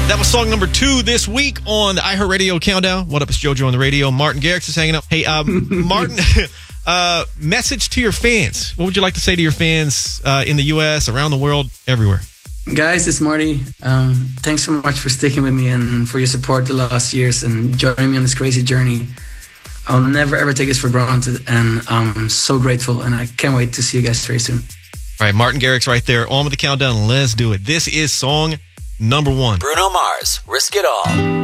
That was song number 2 this week on the iHeartRadio Countdown. What up, it's JoJo on the radio. Martin Garrix is hanging up. Hey, Martin, message to your fans. What would you like to say to your fans in the U.S., around the world, everywhere? Guys, it's Marty. Thanks so much for sticking with me and for your support the last years and joining me on this crazy journey. I'll never, ever take this for granted, and I'm so grateful, and I can't wait to see you guys very soon. All right, Martin Garrix right there. On with the countdown. Let's do it. This is song number 1. Bruno Mars, Risk It All.